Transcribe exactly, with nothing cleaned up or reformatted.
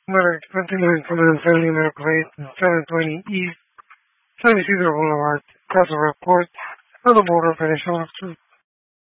We're continuing from the Infinity Medical Aid in seven twenty East, seventy Cedar Boulevard, Castle Rock Court, on the border of Peninsula Street.